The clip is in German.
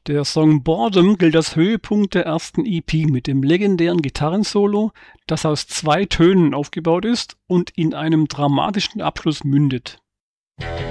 Der Song Boredom gilt als Höhepunkt der ersten EP mit dem legendären Gitarrensolo, das aus 2 Tönen aufgebaut ist und in einem dramatischen Abschluss mündet.